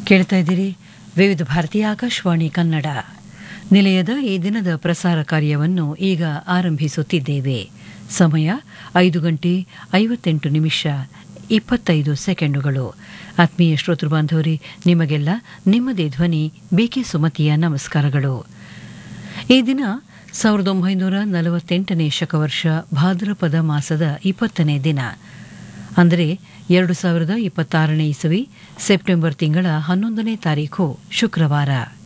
ಕೇಳ್ತಾ ಇದ್ದೀರಿ ವಿವಿಧ ಭಾರತೀಯ ಆಕಾಶವಾಣಿ ಕನ್ನಡ ನಿಲಯದ ಈ ದಿನದ ಪ್ರಸಾರ ಕಾರ್ಯವನ್ನು ಈಗ ಆರಂಭಿಸುತ್ತಿದ್ದೇವೆ. ಸಮಯ 5:58 ಆತ್ಮೀಯ ಶ್ರೋತೃ ಬಾಂಧವರೇ, ನಿಮಗೆಲ್ಲ ನಿಮ್ಮದೇ ಧ್ವನಿ ಬಿಕೆ ಸುಮತಿಯ ನಮಸ್ಕಾರಗಳು. ಈ ದಿನ 1948ನೇ ಶಕವರ್ಷ ಭಾದ್ರಪದ ಮಾಸದ 20ನೇ ದಿನ, ಅಂದರೆ 2026ನೇ ಇಸವಿ ಸೆಪ್ಟೆಂಬರ್ ತಿಂಗಳ 11ನೇ ತಾರೀಖು ಶುಕ್ರವಾರ.